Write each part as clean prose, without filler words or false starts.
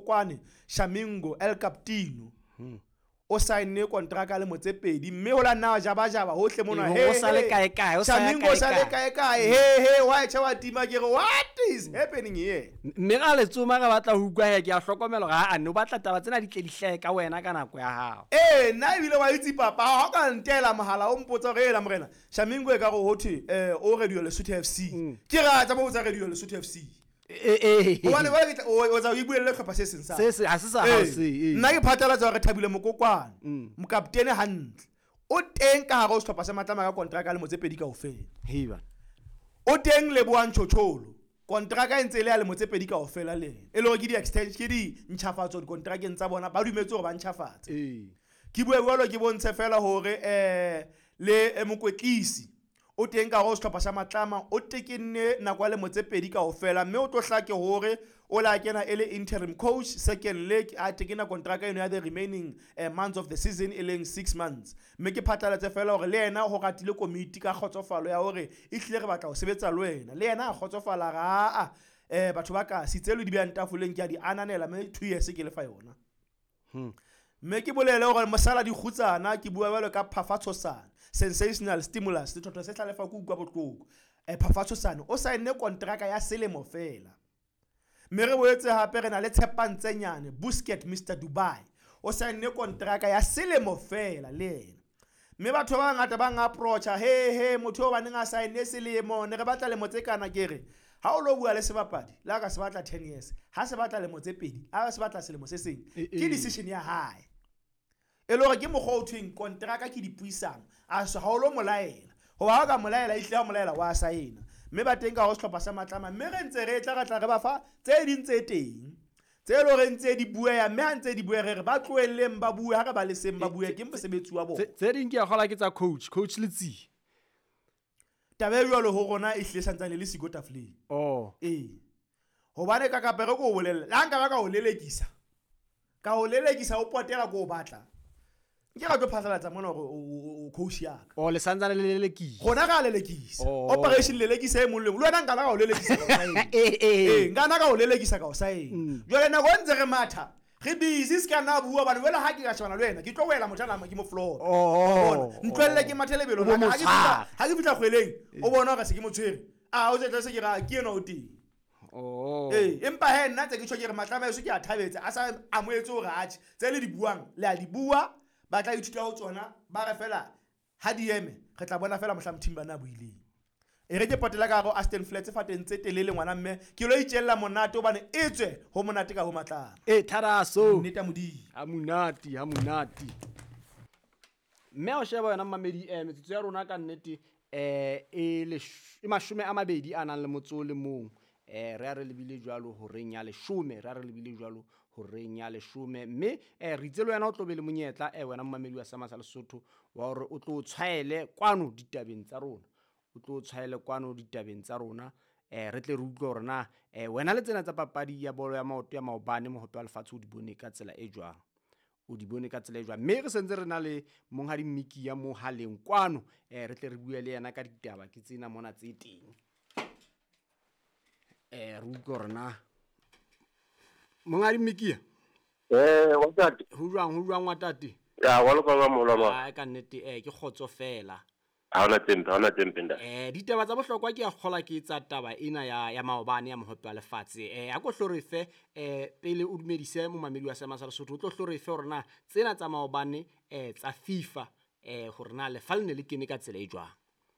mokokwane Shamingo El Capitino o sign contract le motsepedi mme ho la nna jaba hohle mona o sa le kae kae o sa Shamingo sa le kae kae he wa tshwa tima ke re what is happening here mme ga le tsoma ga batla ho ukwa ke a hlokomela ga a no batla taba tsena di tledihle ka wena ka nako ya hao nna ebile wa itse papa ha ka ntela mohala o mpotsa re ela morena Shamingo e ka go hothi o Radio Lesotho FC ke ra tsa mo tsa Radio Lesotho FC Hobane ba ke o tsa ibuelle tlhopha se seng sa se ha se sa ha se nna ke phatlalatsa re Thabile Mokokwane mokaptene hantle o teng ka hare o tlhopha se matlama ka contract le motsepedi kaofela heba o teng Lebohang Tjotjholo contract e ntse le ya le motsepedi kaofela le e le gore ke di extension ke di ntšhafatso di contracteng tsa bona ba dumetse gore ba ntšhafatsa ke bue jwalo ke bontshe fela hore le mokwetlisi o teng ka go setlhopha sa matlama o tekenne nako le motsepedi kaofela mme o tlo hlake hore o la kena ele interim coach second leg a tekena contract eno ya the remaining months of the season e leng 6 months mme ke phatlalatse fela hore le yena ho ratile committee ka kgotsofalo ya hore e hlile re batla ho sebetsa le wena le yena a kgotsofala ga batho ba ka sitselo di bya ntafoleng ke a di ananela mme 2 years ke le fa yona mme ke bolele gore mosala di khutsana ke bua bale ka Phafatsosana sensational stimulus le thotho se tla lefa ku kwa botloko Phafatsosana o saene contract ya selemo fela mme re boetse hape re na le Tshepantse Nyane Busquets Mr Dubai o saene contract ya selemo fela le yena mme batho ba ngata ba ngapproacha he motho o ba neng a saene selemo ne re batla le motsekana kere ha o lo bua le sebapadi la ka se batla 10 years ha se batla le motsepedi a se batla selemo se seng ke decision ya hae e le gore ke mogho o thweng contract ke dipuisano a se ha o lo molaela ho ba ka molaela e tla molaela wa saena mme ba teng ka go setlhopha sa matlama mme re ntse re tla re ba fa tse dintse teng tse lo re ntse di bua ya mme ntse di bua re ba tloelleng ba bua ha re ba le seng ba bua ke mosebetsi wa bona tse ding ke a gola ke tsa coach Letsi tabe jwalo ho rona e hle santsane le siko tafleng ho bane ka kapere ko bolella la nka ba ka o lelekisa o potela ko batla ke ga tlo phasalatsa mona gore o coach ya ka le santsane le lelekisa gona ga lelekisa operation lelekisa e molleng le wena nka ka o lelekisa nka ka o lelekisa ka o saeng jwale na go ntse re matha re busy ska na bua bana wela ha ke ga shwana le wena ke tlo wela motjana ke mo floor bona ntlwelle ke mathelebelo la ha ke fitla kgweleng o bona ga se ke mo tshwere o tsetsa se ke ga ke ena o teng empa he nna tse ke tshwa ke re matlama eso ke a thabetse a sa amoetse o ratse tse le di buang le a di bua ba tla ithuta ho tsona ba re fela ha di eme re tla bona fela mohla mthimba na buileng e re ke potela ka go Aston Flats fatentse telele ngwana mme ke lo itjella monate obane etswe ho monate ka ho matlama tharaso nneta modi ha monate mme o sheba yona mamedi metsotso ya rona ka nnete e le 20 a nang le motso le mong re a re lebile jwalo ho reng ya 10 re a re lebile jwalo ho reng ya 10 mme re itse le wena o tlo be le monyetla wena mmamedi wa Sama sa Lesotho wa hore o tlo tshwaele kwano ditabeng tsa rona re tle re utlwe hore na wena le tsena tsa papadi ya bolo ya maoto ya maobane mohope wa lefatshe o di bone ka tsela e jwang mme re sentse re na le monghadi Mmiki ya mohaleng kwano re tle re bua le yena ka ditaba ke tsena mona tse teng re utlwe hore na monghadi Mmiki wa tate ho jwang wa tate ya wa ka moloma ka nnete ke khotso fela ha ona tempe nda ditaba tsa bohlokwa ke a kgola ke tsa taba ena ya maobane ya mohope wa lefatshe a go hlorefe pele o dumedise mo mamedi wa Sama sa Lesotho o tlo hlorefe hore na tsena tsa maobane tsa FIFA hore na le falne le kene ka tsela e jwang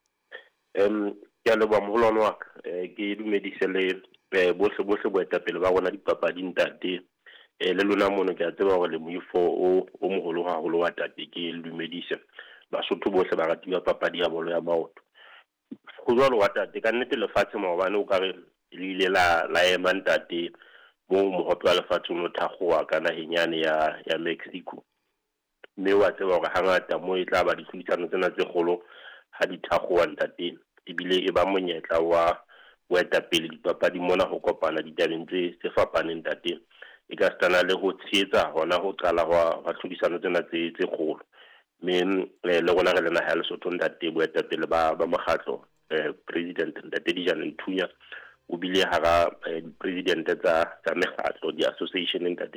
ke le ba molwana wa ke dumedise le bohle boetapele ba rona dipapadi ntate le lona mono ke a tseba gore le moifo o moholo haholo wa tate ke le dumedise Basotho bohle ba ratiwa papadi ya bolo ya maoto go jwalo wa tate ka nnete lefatshe maobane o ka re le ile la ema ntate mo mohope wa lefatshe no thagoa kana henyane ya Mexico mme wa tseba gore hangata mo e tla ba ditlhodisano tsena tse kgolo ha di thagoa ntate ebile e ba monyetla wa boetapele dipapadi mona go kopana ditabeng tse fapaneng ntate e ka stana le go tsheetsa hona go qala wa tlhodisano tsena tse kgolo mme le gona re lena ha Lesotho ntate boetapele ba mokgatlo president ntate Dijana Nthunya o bile hara president tsa mekgatlo di association ntate